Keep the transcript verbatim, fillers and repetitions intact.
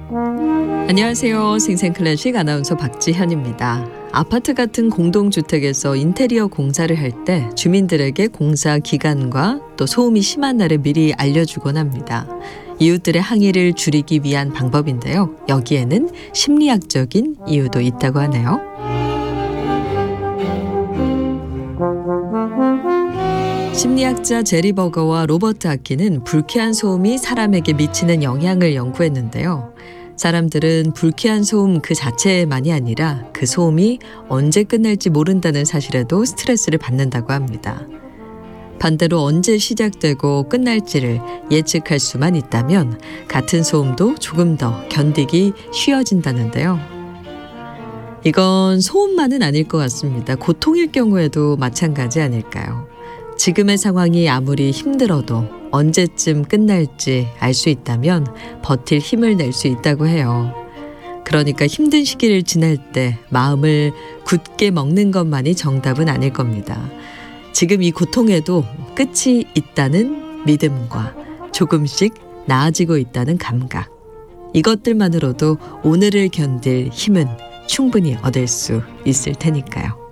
안녕하세요. 생생클래식 아나운서 박지현입니다. 아파트 같은 공동주택에서 인테리어 공사를 할 때 주민들에게 공사 기간과 또 소음이 심한 날을 미리 알려주곤 합니다. 이웃들의 항의를 줄이기 위한 방법인데요. 여기에는 심리학적인 이유도 있다고 하네요. 심리학자 제리 버거와 로버트 아키는 불쾌한 소음이 사람에게 미치는 영향을 연구했는데요. 사람들은 불쾌한 소음 그 자체만이 아니라 그 소음이 언제 끝날지 모른다는 사실에도 스트레스를 받는다고 합니다. 반대로 언제 시작되고 끝날지를 예측할 수만 있다면 같은 소음도 조금 더 견디기 쉬워진다는데요. 이건 소음만은 아닐 것 같습니다. 고통일 경우에도 마찬가지 아닐까요? 지금의 상황이 아무리 힘들어도 언제쯤 끝날지 알 수 있다면 버틸 힘을 낼 수 있다고 해요. 그러니까 힘든 시기를 지날 때 마음을 굳게 먹는 것만이 정답은 아닐 겁니다. 지금 이 고통에도 끝이 있다는 믿음과 조금씩 나아지고 있다는 감각. 이것들만으로도 오늘을 견딜 힘은 충분히 얻을 수 있을 테니까요.